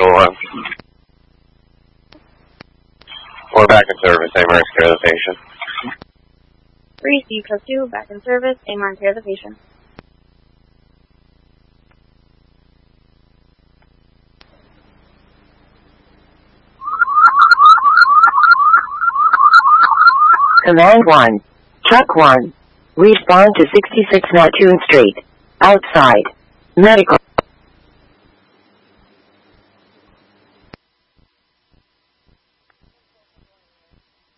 4. We're back in service. AMARS, care the patient. 3C+2, back in service. AMARS, care the patient. Command 1. Truck 1. Respond to 66 Mattoon Street. Outside. Medical.